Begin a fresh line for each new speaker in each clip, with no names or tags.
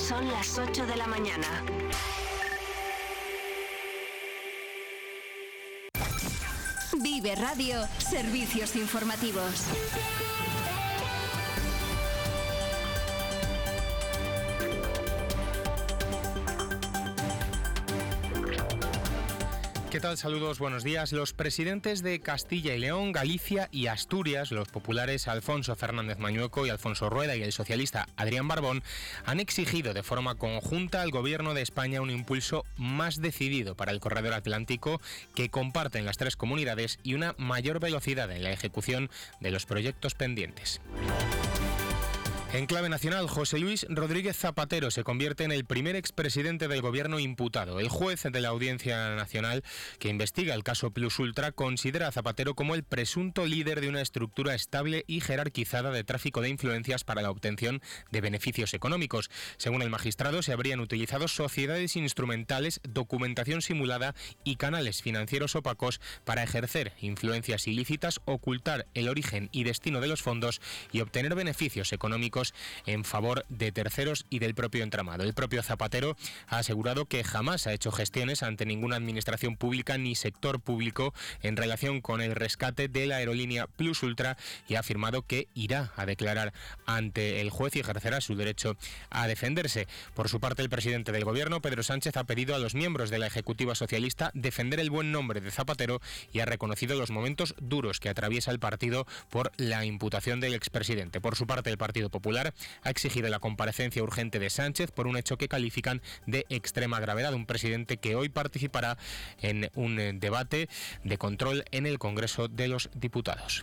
Son las 8 de la mañana. Vive Radio, servicios informativos.
¿Qué tal? Saludos, buenos días. Los presidentes de Castilla y León, Galicia y Asturias, los populares Alfonso Fernández Mañueco y Alfonso Rueda y el socialista Adrián Barbón, han exigido de forma conjunta al Gobierno de España un impulso más decidido para el corredor atlántico que comparten las tres comunidades y una mayor velocidad en la ejecución de los proyectos pendientes. En clave nacional, José Luis Rodríguez Zapatero se convierte en el primer expresidente del gobierno imputado. El juez de la Audiencia Nacional que investiga el caso Plus Ultra considera a Zapatero como el presunto líder de una estructura estable y jerarquizada de tráfico de influencias para la obtención de beneficios económicos. Según el magistrado, se habrían utilizado sociedades instrumentales, documentación simulada y canales financieros opacos para ejercer influencias ilícitas, ocultar el origen y destino de los fondos y obtener beneficios económicos en favor de terceros y del propio entramado. El propio Zapatero ha asegurado que jamás ha hecho gestiones ante ninguna administración pública ni sector público en relación con el rescate de la aerolínea Plus Ultra y ha afirmado que irá a declarar ante el juez y ejercerá su derecho a defenderse. Por su parte, el presidente del gobierno, Pedro Sánchez, ha pedido a los miembros de la ejecutiva socialista defender el buen nombre de Zapatero y ha reconocido los momentos duros que atraviesa el partido por la imputación del expresidente. Por su parte, el Partido Popular ha exigido la comparecencia urgente de Sánchez por un hecho que califican de extrema gravedad. Un presidente que hoy participará en un debate de control en el Congreso de los Diputados.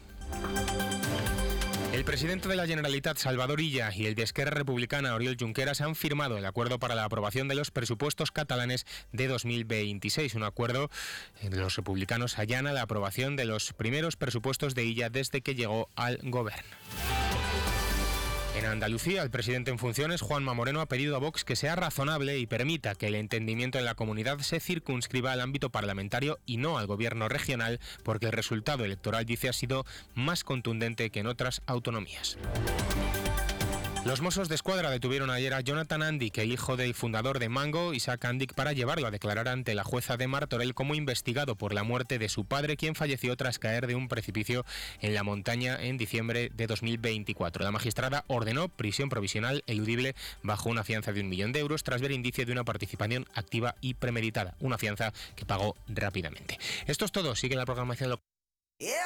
El presidente de la Generalitat, Salvador Illa, y el de Esquerra Republicana, Oriol Junqueras, han firmado el acuerdo para la aprobación de los presupuestos catalanes de 2026. Un acuerdo de los republicanos allana la aprobación de los primeros presupuestos de Illa desde que llegó al gobierno. En Andalucía, el presidente en funciones, Juanma Moreno, ha pedido a Vox que sea razonable y permita que el entendimiento en la comunidad se circunscriba al ámbito parlamentario y no al gobierno regional, porque el resultado electoral, dice, ha sido más contundente que en otras autonomías. Los Mossos de Escuadra detuvieron ayer a Jonathan Andic, el hijo del fundador de Mango, Isaac Andic, para llevarlo a declarar ante la jueza de Martorell como investigado por la muerte de su padre, quien falleció tras caer de un precipicio en la montaña en diciembre de 2024. La magistrada ordenó prisión provisional eludible bajo una fianza de 1 millón de euros tras ver indicio de una participación activa y premeditada, una fianza que pagó rápidamente. Esto es todo, sigue la programación local.